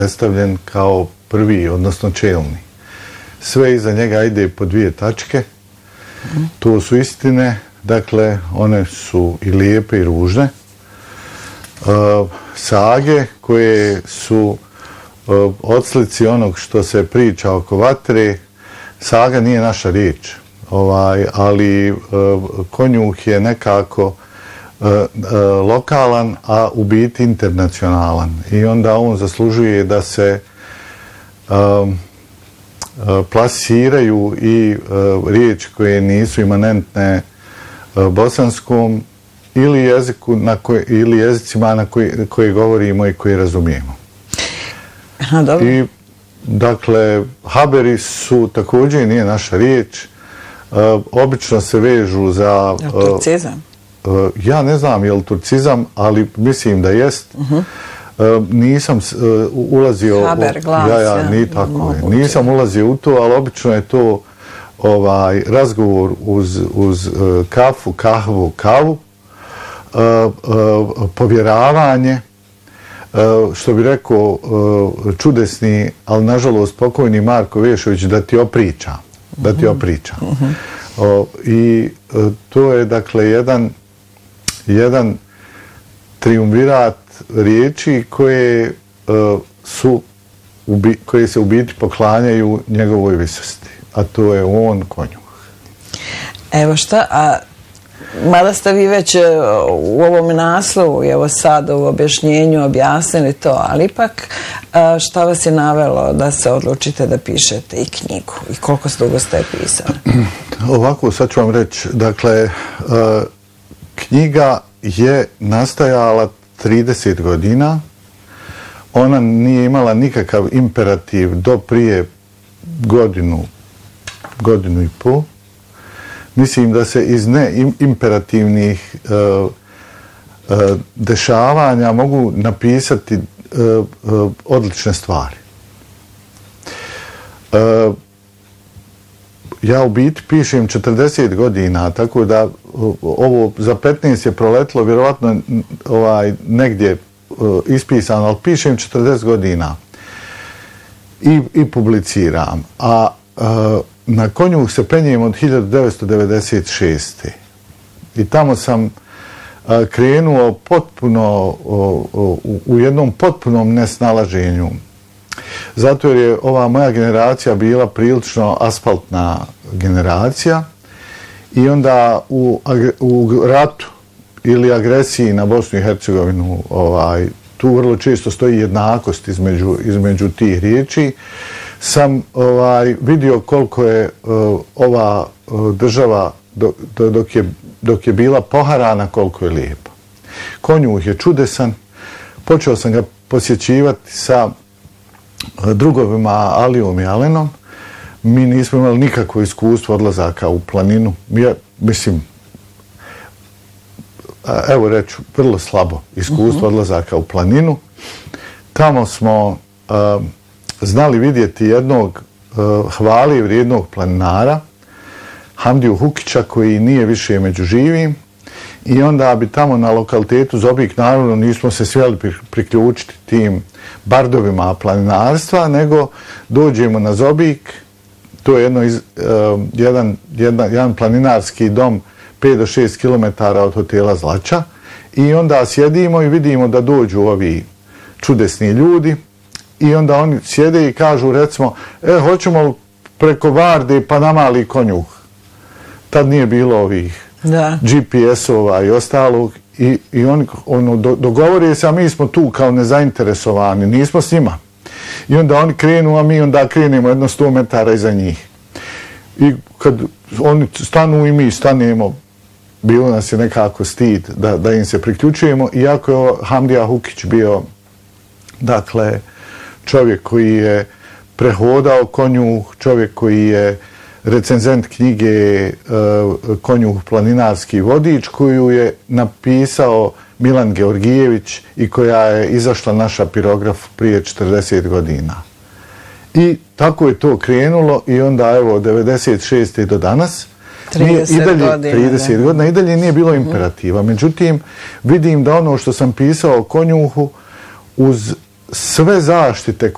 predstavljen kao prvi, odnosno čelni. Sve iza njega ide po 2 tačke. To su istine, dakle, one su i lijepe i ružne. Sage koje su odslici onog što se priča oko vatre. Saga nije naša riječ, ali konjuh je nekako lokalan, a u biti internacionalan. I onda on zaslužuje da se plasiraju i riječi koje nisu imanentne bosanskom ili jeziku ili jezicima na koje govorimo i koje razumijemo. I dakle, haberi su također nije naša riječ. Obično se vežu za... Turcizam? Ja ne znam je li turcizam, ali mislim da jest. Nisam ulazio... Haber, glas, nisam ulazio u to, ali obično je to razgovor uz kafu, kahvu, kavu, povjeravanje, što bi rekao čudesni, ali nažalost pokojni Marko Vešović, da ti opriča. I to je dakle jedan triumvirat riječi koje se u biti poklanjaju njegovoj visosti, a to je on konjuh. Evo šta, mada ste vi već u ovom naslovu i evo sad u objašnjenju objasnili to, ali ipak šta vas je navelo da se odlučite da pišete i knjigu i koliko dugo ste je pisali? Ovako, sad ću vam reći, dakle, knjiga je nastajala 30 godina, ona nije imala nikakav imperativ do prije godinu i pol. Mislim da se iz neimperativnih dešavanja mogu napisati odlične stvari. Ja u biti pišem 40 godina, tako da ovo za 15 je proletlo, vjerovatno negdje ispisano, ali pišem 40 godina i publiciram. A na konjuh se penjem od 1996. I tamo sam krenuo potpuno u jednom potpunom nesnalaženju. Zato jer je ova moja generacija bila prilično asfaltna generacija i onda u ratu ili agresiji na Bosnu i Hercegovinu tu vrlo često stoji jednakost između tih riječi. Sam vidio koliko je ova država dok je bila poharana, koliko je lijepa. Konjuh je čudesan. Počeo sam ga posjećivati sa drugovima Alijom i Alenom. Mi nismo imali nikakvo iskustvo odlazaka u planinu. Evo reću, vrlo slabo iskustvo odlazaka u planinu. Tamo smo znali vidjeti jednog hvali vrijednog planinara, Hamdiju Hukića, koji nije više među živim, i onda bi tamo na lokalitetu Zobik, naravno nismo se smjeli priključiti tim bardovima planinarstva, nego dođemo na Zobik, to je jedan planinarski dom 5 do 6 km od hotela Zlača, i onda sjedimo i vidimo da dođu ovi čudesni ljudi. I onda oni sjede i kažu, recimo, hoćemo preko Varde pa na Mali Konjuh. Tad nije bilo ovih GPS-ova i ostalog. I oni dogovore se, a mi smo tu kao nezainteresovani, nismo s njima. I onda oni krenu, a mi onda krenemo jedno 100 metara iza njih. I kad oni stanu i mi stanemo, bilo nas je nekako stid da im se priključujemo, iako je Hamdija Hukić bio, dakle, čovjek koji je prehodao konjuh, čovjek koji je recenzent knjige Konjuh planinarski vodič, koju je napisao Milan Georgijević i koja je izašla na Šapirograf prije 40 godina. I tako je to krenulo i onda evo od 96. do danas 30 godina i dalje nije bilo imperativa. Međutim, vidim da ono što sam pisao o konjuhu uz sve zaštite